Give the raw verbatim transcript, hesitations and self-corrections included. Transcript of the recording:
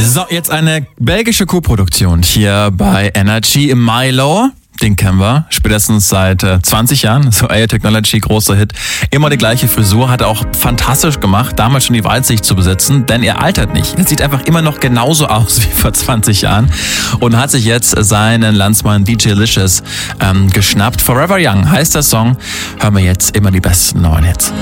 So, jetzt eine belgische Co-Produktion hier bei Energy. Milo, den kennen wir spätestens seit äh, zwanzig Jahren. So Air Technology, großer Hit. Immer die gleiche Frisur, hat er auch fantastisch gemacht, damals schon die Weitsicht zu besitzen, denn er altert nicht. Er sieht einfach immer noch genauso aus wie vor zwanzig Jahren und hat sich jetzt seinen Landsmann D J Licious ähm, geschnappt. Forever Young heißt der Song. Hören wir jetzt immer die besten neuen Hits.